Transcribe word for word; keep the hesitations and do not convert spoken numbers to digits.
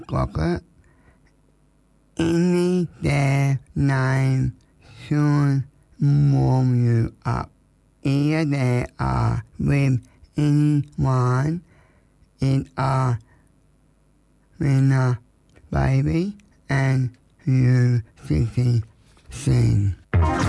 Cocker. Any their name soon warm you up. Either they are with anyone in a winner baby and you sixty scene.